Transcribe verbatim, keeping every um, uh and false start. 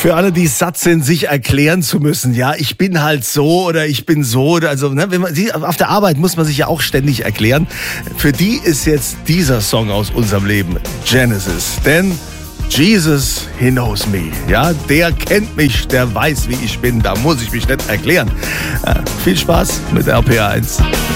Für alle, die satt sind, sich erklären zu müssen, ja, ich bin halt so oder ich bin so, oder also, ne, wenn man, auf der Arbeit muss man sich ja auch ständig erklären. Für die ist jetzt dieser Song aus unserem Leben Genesis, denn Jesus, he knows me, ja, der kennt mich, der weiß, wie ich bin, da muss ich mich nicht erklären. Ja, viel Spaß mit R P R eins.